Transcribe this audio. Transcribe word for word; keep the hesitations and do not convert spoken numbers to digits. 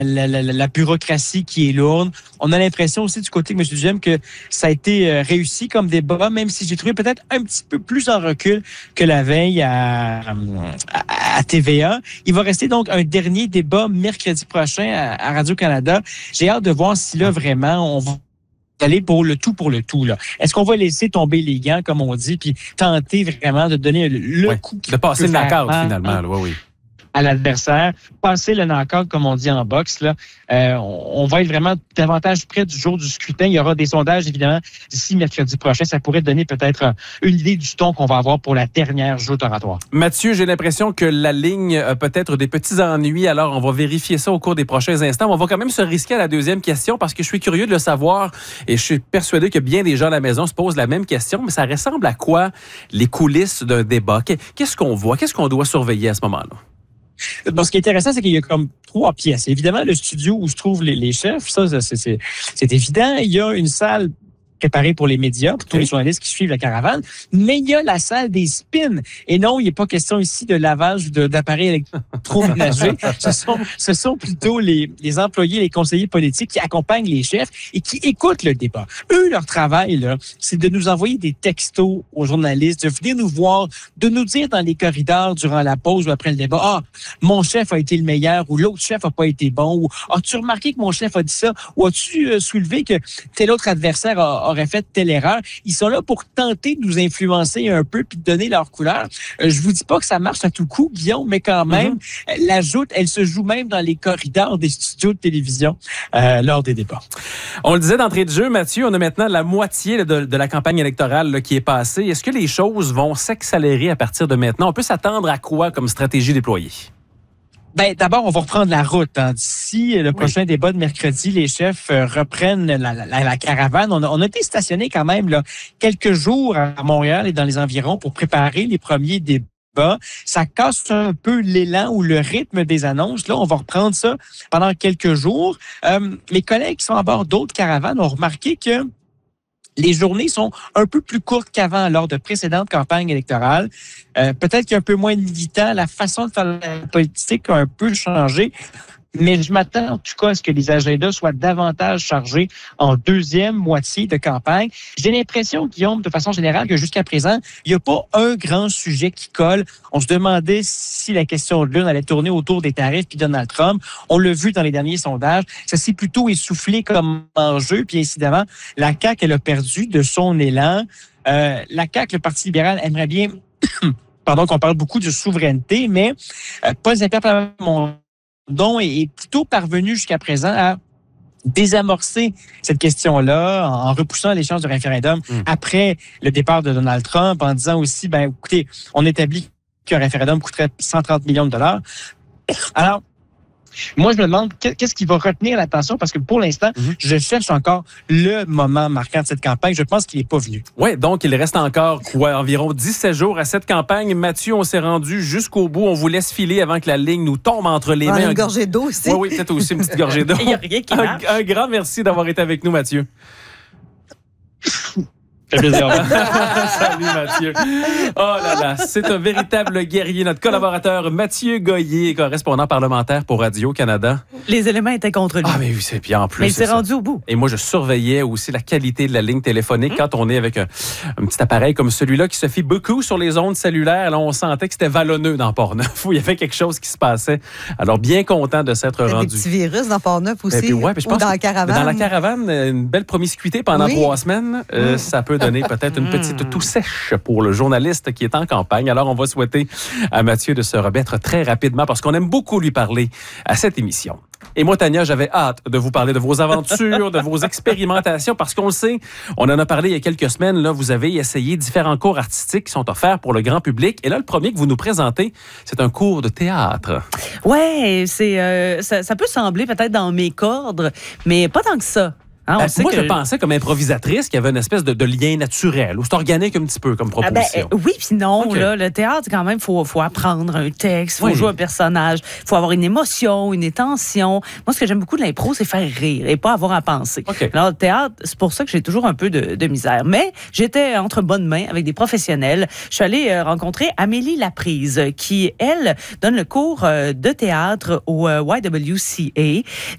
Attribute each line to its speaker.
Speaker 1: La, la, la bureaucratie qui est lourde. On a l'impression aussi du côté de M. Duhem que ça a été euh, réussi comme débat, même si j'ai trouvé peut-être un petit peu plus en recul que la veille à, à, à T V A. Il va rester donc un dernier débat mercredi prochain à, à Radio-Canada. J'ai hâte de voir si là, vraiment, on va aller pour le tout pour le tout. Là. Est-ce qu'on va laisser tomber les gants, comme on dit, puis tenter vraiment de donner le
Speaker 2: ouais,
Speaker 1: coup qui
Speaker 2: de passer le knockout,
Speaker 1: vraiment,
Speaker 2: finalement. Là, oui, oui.
Speaker 1: à l'adversaire, passer le knock-out, comme on dit en boxe, là, euh, on va être vraiment davantage près du jour du scrutin. Il y aura des sondages, évidemment, d'ici mercredi prochain. Ça pourrait donner peut-être une idée du ton qu'on va avoir pour la dernière joute oratoire.
Speaker 2: Mathieu, j'ai l'impression que la ligne a peut-être des petits ennuis, alors on va vérifier ça au cours des prochains instants. On va quand même se risquer à la deuxième question parce que je suis curieux de le savoir et je suis persuadé que bien des gens à la maison se posent la même question, mais ça ressemble à quoi les coulisses d'un débat? Qu'est-ce qu'on voit? Qu'est-ce qu'on doit surveiller à ce moment-là?
Speaker 1: Bon, ce qui est intéressant, c'est qu'il y a comme trois pièces. Évidemment, le studio où se trouvent les, les chefs, ça, c'est, c'est, c'est évident. Il y a une salle préparée pour les médias, pour tous les journalistes qui suivent la caravane, mais il y a la salle des spins. Et non, il n'est pas question ici de lavage de, d'appareils électroménagers. ce, sont, ce sont plutôt les, les employés, les conseillers politiques qui accompagnent les chefs et qui écoutent le débat. Eux, leur travail, là, c'est de nous envoyer des textos aux journalistes, de venir nous voir, de nous dire dans les corridors durant la pause ou après le débat, « Ah, mon chef a été le meilleur » ou « L'autre chef n'a pas été bon » ou « As-tu remarqué que mon chef a dit ça » ou « As-tu euh, soulevé que tel autre adversaire a, a aurait fait telle erreur. » Ils sont là pour tenter de nous influencer un peu puis de donner leur couleur. Euh, je vous dis pas que ça marche à tout coup, Guillaume, mais quand même, mm-hmm. la joute, elle se joue même dans les corridors des studios de télévision euh, lors des débats.
Speaker 2: On le disait d'entrée de jeu, Mathieu, on a maintenant la moitié de, de la campagne électorale là, qui est passée. Est-ce que les choses vont s'accélérer à partir de maintenant? On peut s'attendre à quoi comme stratégie déployée?
Speaker 1: Ben, d'abord, on va reprendre la route. Hein. D'ici le prochain oui. débat de mercredi, les chefs euh, reprennent la, la, la caravane. On a, on a été stationnés quand même là, quelques jours à Montréal et dans les environs pour préparer les premiers débats. Ça casse un peu l'élan ou le rythme des annonces. Là, on va reprendre ça pendant quelques jours. Euh, mes collègues qui sont à bord d'autres caravanes ont remarqué que les journées sont un peu plus courtes qu'avant lors de précédentes campagnes électorales. Euh, peut-être qu'il y a un peu moins de militants. La façon de faire la politique a un peu changé. Mais je m'attends en tout cas à ce que les agendas soient davantage chargés en deuxième moitié de campagne. J'ai l'impression, Guillaume, de façon générale, que jusqu'à présent, il n'y a pas un grand sujet qui colle. On se demandait si la question de l'une allait tourner autour des tarifs puis Donald Trump. On l'a vu dans les derniers sondages. Ça s'est plutôt essoufflé comme enjeu. Puis incidemment, la C A Q, elle a perdu de son élan. Euh, la C A Q, le Parti libéral, aimerait bien pardon, qu'on parle beaucoup de souveraineté, mais euh, Paul Saint-Pierre Plamondon est plutôt parvenu jusqu'à présent à désamorcer cette question-là en repoussant l'échéance du référendum mmh. après le départ de Donald Trump, en disant aussi, ben écoutez, on établit qu'un référendum coûterait cent trente millions de dollars. Alors, moi, je me demande qu'est-ce qui va retenir l'attention parce que pour l'instant, mm-hmm. je cherche encore le moment marquant de cette campagne. Je pense qu'il n'est pas venu.
Speaker 2: Oui, donc il reste encore quoi, environ dix-sept jours à cette campagne. Mathieu, on s'est rendu jusqu'au bout. On vous laisse filer avant que la ligne nous tombe entre les
Speaker 3: on
Speaker 2: mains.
Speaker 3: Une gorgée d'eau aussi.
Speaker 2: Oui, oui, peut-être aussi une petite gorgée d'eau.
Speaker 4: Il n'y a rien qui marche.
Speaker 2: Un, un grand merci d'avoir été avec nous, Mathieu. Salut Mathieu. Oh là là, c'est un véritable guerrier. Notre collaborateur Mathieu Goyer, correspondant parlementaire pour Radio-Canada.
Speaker 4: Les éléments étaient contre lui.
Speaker 2: Ah mais oui, c'est bien en plus.
Speaker 4: Mais il s'est
Speaker 2: ça.
Speaker 4: rendu au bout.
Speaker 2: Et moi, je surveillais aussi la qualité de la ligne téléphonique mmh. quand on est avec un, un petit appareil comme celui-là qui se fie beaucoup sur les ondes cellulaires. Là, on sentait que c'était vallonneux dans Port-Neuf où il y avait quelque chose qui se passait. Alors, bien content de s'être rendu.
Speaker 3: Des petits virus dans Port-Neuf aussi.
Speaker 2: Puis, ouais, puis je pense
Speaker 3: ou dans la caravane.
Speaker 2: Dans la caravane, une belle promiscuité pendant oui. trois semaines. Euh, mmh. Ça peut donner peut-être une petite toux sèche pour le journaliste qui est en campagne. Alors, on va souhaiter à Mathieu de se remettre très rapidement parce qu'on aime beaucoup lui parler à cette émission. Et moi, Tania, j'avais hâte de vous parler de vos aventures, de vos expérimentations, parce qu'on le sait, on en a parlé il y a quelques semaines, là, vous avez essayé différents cours artistiques qui sont offerts pour le grand public. Et là, le premier que vous nous présentez, c'est un cours de théâtre.
Speaker 4: Ouais, c'est, euh, ça, ça peut sembler peut-être dans mes cordes, mais pas tant que ça.
Speaker 2: Hein, on moi, que... je pensais comme improvisatrice qu'il y avait une espèce de, de lien naturel, ou c'est organique un petit peu comme proposition.
Speaker 4: Ah ben, oui, puis non. Okay. Là, le théâtre, quand même, il faut, faut apprendre un texte, il faut oui. jouer un personnage, il faut avoir une émotion, une intention. Moi, ce que j'aime beaucoup de l'impro, c'est faire rire et pas avoir à penser. Okay. Alors, le théâtre, c'est pour ça que j'ai toujours un peu de, de misère. Mais j'étais entre bonnes mains avec des professionnels. Je suis allée euh, rencontrer Amélie Laprise, qui, elle, donne le cours euh, de théâtre au euh, Y W C A.